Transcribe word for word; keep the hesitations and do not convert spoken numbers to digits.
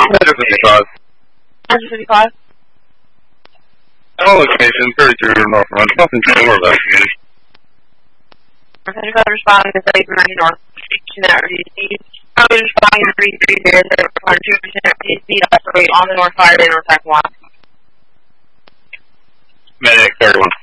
fifty-five. one fifty-five. All location, thirty-two North Run. Nothing to more about you. one fifty-five responding to thirty-nine North. Net received. Probably responding to three three zero zero one two percent speed operate on the North Highway, North Tech one. Medic thirty-one.